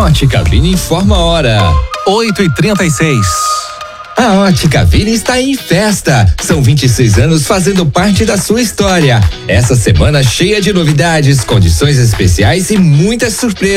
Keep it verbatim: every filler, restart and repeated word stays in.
Ótica Vini informa a hora. oito e trinta e seis. A Ótica Vini está em festa. São vinte e seis anos fazendo parte da sua história. Essa semana cheia de novidades, condições especiais e muitas surpresas.